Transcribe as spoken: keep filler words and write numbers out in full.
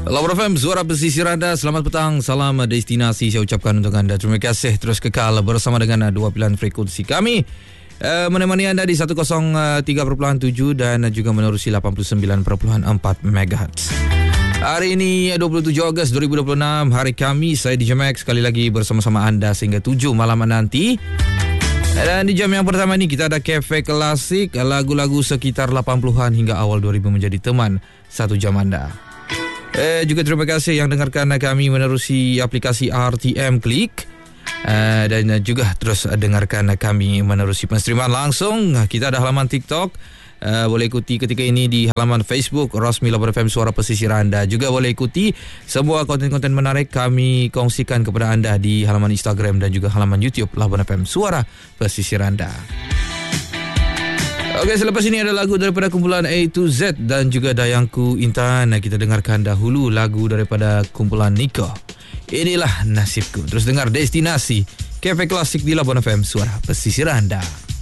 Labuan F M, suara pesisir anda. Selamat petang, salam destinasi saya ucapkan untuk anda. Terima kasih terus kekal bersama dengan dua pilihan frekuensi kami, uh, menemani anda di seratus tiga perpuluhan tujuh dan juga menerusi lapan puluh sembilan perpuluhan empat megahertz. Hari ini dua puluh tujuh Ogos dua ribu dua puluh enam, hari Khamis. Saya D J Max sekali lagi bersama-sama anda sehingga tujuh malam nanti. Dan di jam yang pertama ini kita ada Cafe Klasik, lagu-lagu sekitar lapan puluhan hingga awal dua ribu menjadi teman satu jam anda. Eh, juga terima kasih yang dengarkan kami menerusi aplikasi R T M Klik. Uh, dan juga terus dengarkan kami menerusi penstreaman langsung. Kita ada halaman TikTok, uh, boleh ikuti ketika ini di halaman Facebook Rasmi Labuan F M Suara Pesisir anda. Juga boleh ikuti semua konten-konten menarik kami kongsikan kepada anda di halaman Instagram dan juga halaman YouTube Labuan F M Suara Pesisir anda. Okey, selepas ini ada lagu daripada kumpulan A to Z dan juga Dayangku Intan. Kita dengarkan dahulu lagu daripada kumpulan Nico. Inilah Nasibku. Terus dengar Destinasi Cafe Klasik di Labuan F M Suara Pesisir anda.